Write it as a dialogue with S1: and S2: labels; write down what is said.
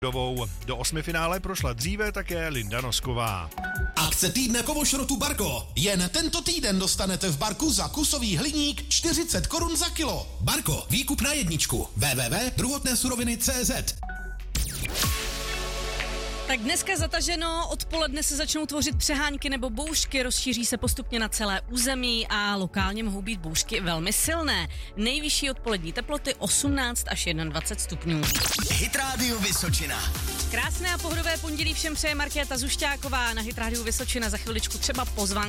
S1: Do osmifinále prošla dříve také Linda Nosková.
S2: Akce týdne kovošrotu Barko. Jen tento týden dostanete v Barku za kusový hliník 40 korun za kilo. Barko, výkup na jedničku. www.druhotnésuroviny.cz.
S3: Tak dneska zataženo, odpoledne se začnou tvořit přehánky nebo bouřky, rozšíří se postupně na celé území a lokálně mohou být bouřky velmi silné. Nejvyšší odpolední teploty 18 až 21 stupňů.
S4: Hit Radio Vysočina.
S3: Krásné a pohodové pondělí všem přeje Markéta Zušťáková. Na Hit Radio Vysočina za chviličku třeba pozvánka